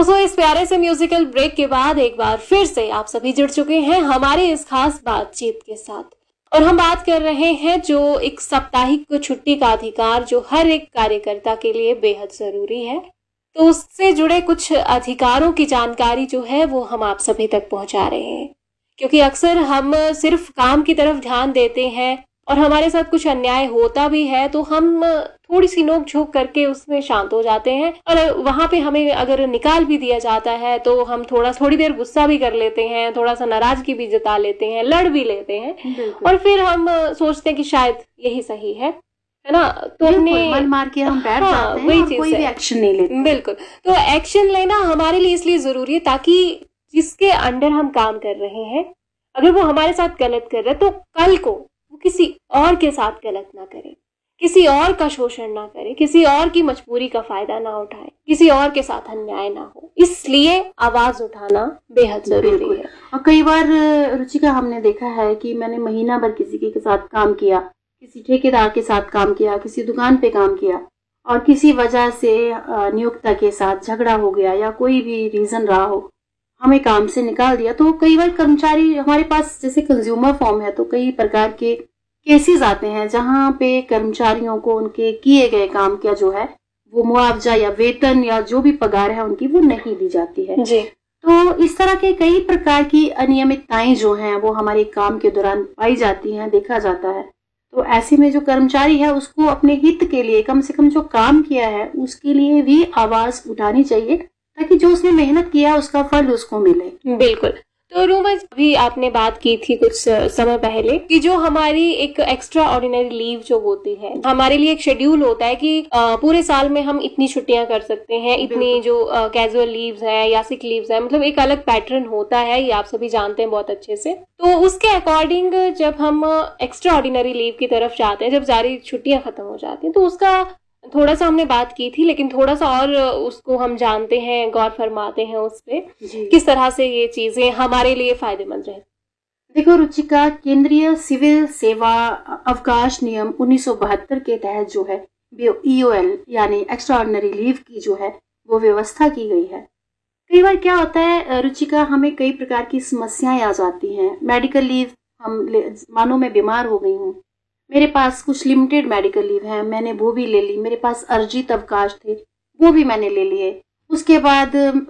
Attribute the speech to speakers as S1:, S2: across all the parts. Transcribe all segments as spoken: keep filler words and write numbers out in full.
S1: दोस्तों, इस प्यारे से म्यूजिकल ब्रेक के बाद एक बार फिर से आप सभी जुड़ चुके हैं हमारे इस खास बातचीत के साथ, और हम बात कर रहे हैं जो एक साप्ताहिक छुट्टी का अधिकार जो हर एक कार्यकर्ता के लिए बेहद जरूरी है। तो उससे जुड़े कुछ अधिकारों की जानकारी जो है वो हम आप सभी तक पहुंचा रहे हैं, क्योंकि अक्सर हम सिर्फ काम की तरफ ध्यान देते हैं और हमारे साथ कुछ अन्याय होता भी है तो हम थोड़ी सी नोक झोंक करके उसमें शांत हो जाते हैं, और वहां पे हमें अगर निकाल भी दिया जाता है तो हम थोड़ा थोड़ी देर गुस्सा भी कर लेते हैं, थोड़ा सा नाराजगी भी जता लेते हैं, लड़ भी लेते हैं, और फिर हम सोचते हैं कि शायद यही सही है है ना। तो अपने
S2: मन मार के हम बैठ जाते हैं और कोई भी एक्शन नहीं लेते।
S1: बिल्कुल, तो एक्शन लेना हमारे लिए इसलिए जरूरी है ताकि जिसके अंडर हम काम कर रहे हैं अगर वो हमारे साथ गलत कर रहे तो कल को वो किसी और के साथ गलत ना करे, किसी और का शोषण ना करे, किसी और की मजबूरी का फायदा ना उठाए, किसी और के साथ अन्याय ना हो। इसलिए आवाज उठाना बेहद जरूरी है।
S2: और कई बार रुचिका हमने देखा है कि मैंने महीना भर किसी के साथ काम किया, किसी ठेकेदार के साथ काम किया, किसी दुकान पे काम किया, और किसी वजह से नियोक्ता के साथ झगड़ा हो गया या कोई भी रीजन रहा हो, हमें काम से निकाल दिया। तो कई बार कर्मचारी हमारे पास, जैसे कंज्यूमर फॉर्म है तो कई प्रकार के केसेस आते हैं जहां पे कर्मचारियों को उनके किए गए काम का जो है वो मुआवजा या वेतन या जो भी पगार है उनकी वो नहीं दी जाती है
S1: जी।
S2: तो इस तरह के कई प्रकार की अनियमितताएं जो हैं वो हमारे काम के दौरान पाई जाती हैं, देखा जाता है। तो ऐसे में जो कर्मचारी है उसको अपने हित के लिए कम से कम जो काम किया है उसके लिए भी आवाज उठानी चाहिए ताकि जो उसने मेहनत किया उसका फल उसको मिले।
S1: बिल्कुल। तो रूमा, अभी आपने बात की थी कुछ समय पहले कि जो हमारी एक एक्स्ट्रा ऑर्डिनरी लीव जो होती है, हमारे लिए एक शेड्यूल होता है कि पूरे साल में हम इतनी छुट्टियां कर सकते हैं, इतनी जो कैजुअल लीव्स है या सिक लीव्स है, मतलब एक अलग पैटर्न होता है, ये आप सभी जानते हैं बहुत अच्छे से। तो उसके अकॉर्डिंग जब हम एक्स्ट्रा ऑर्डिनरी लीव की तरफ जाते हैं, जब सारी छुट्टियां खत्म हो जाती हैं, तो उसका थोड़ा सा हमने बात की थी, लेकिन थोड़ा सा और उसको हम जानते हैं, गौर फरमाते हैं उस पे किस तरह से ये चीजें हमारे लिए फायदेमंद रहे।
S2: देखो रुचिका, केंद्रीय सिविल सेवा अवकाश नियम उन्नीस सौ बहत्तर के तहत जो है ई ओ एल यानी एक्स्ट्रा ऑर्डिनरी लीव की जो है वो व्यवस्था की गई है। कई बार क्या होता है रुचिका, हमें कई प्रकार की समस्याएं आ जाती हैं। मेडिकल लीव, हम मानो मैं बीमार हो गई हूँ, मेरे पास कुछ लिमिटेड मेडिकल लीव है, मैंने वो भी ले ली, मेरे पास अर्जित अवकाश थे वो भी मैंने ले लिए, उसके बाद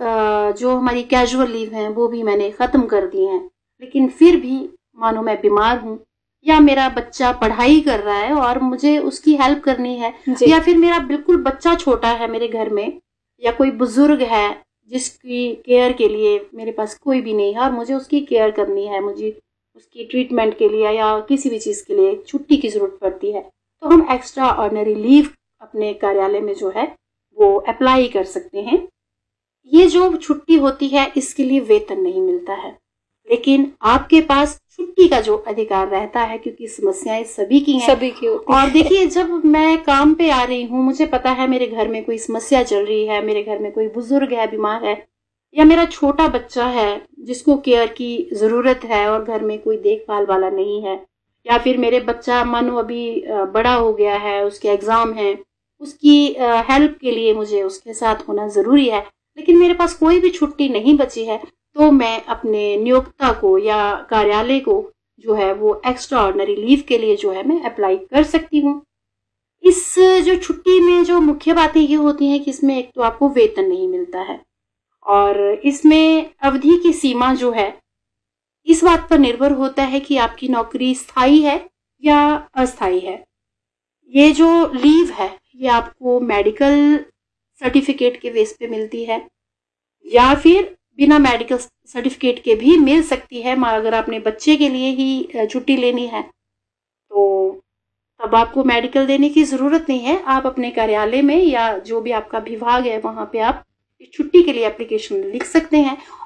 S2: जो हमारी कैजुअल लीव हैं वो भी मैंने ख़त्म कर दी हैं। लेकिन फिर भी मानो मैं बीमार हूँ या मेरा बच्चा पढ़ाई कर रहा है और मुझे उसकी हेल्प करनी है, या फिर मेरा बिल्कुल बच्चा छोटा है मेरे घर में, या कोई बुजुर्ग है जिसकी केयर के लिए मेरे पास कोई भी नहीं है और मुझे उसकी केयर करनी है, मुझे उसकी ट्रीटमेंट के लिए या किसी भी चीज़ के लिए छुट्टी की ज़रूरत पड़ती है, तो हम एक्स्ट्रा ऑर्डिनरी लीव अपने कार्यालय में जो है वो अप्लाई कर सकते हैं। ये जो छुट्टी होती है इसके लिए वेतन नहीं मिलता है, लेकिन आपके पास छुट्टी का जो अधिकार रहता है, क्योंकि समस्याएं सभी की हैं,
S1: सभी की होती
S2: और देखिए जब मैं काम पे आ रही हूँ, मुझे पता है मेरे घर में कोई समस्या चल रही है, मेरे घर में कोई बुजुर्ग है, बीमार है, या मेरा छोटा बच्चा है जिसको केयर की ज़रूरत है और घर में कोई देखभाल वाला नहीं है, या फिर मेरे बच्चा मानो अभी बड़ा हो गया है, उसके एग्ज़ाम है, उसकी हेल्प के लिए मुझे उसके साथ होना ज़रूरी है, लेकिन मेरे पास कोई भी छुट्टी नहीं बची है, तो मैं अपने नियोक्ता को या कार्यालय को जो है वो एक्स्ट्रा ऑर्डिनरी लीव के लिए जो है मैं अप्लाई कर सकती हूँ। इस जो छुट्टी में जो मुख्य बातें ये होती हैं कि इसमें एक तो आपको वेतन नहीं मिलता है, और इसमें अवधि की सीमा जो है इस बात पर निर्भर होता है कि आपकी नौकरी स्थायी है या अस्थायी है। ये जो लीव है ये आपको मेडिकल सर्टिफिकेट के बेस पे मिलती है या फिर बिना मेडिकल सर्टिफिकेट के भी मिल सकती है। अगर आपने बच्चे के लिए ही छुट्टी लेनी है तो तब आपको मेडिकल देने की ज़रूरत नहीं है, आप अपने कार्यालय में या जो भी आपका विभाग है वहाँ पे आप छुट्टी के लिए एप्लीकेशन लिख सकते हैं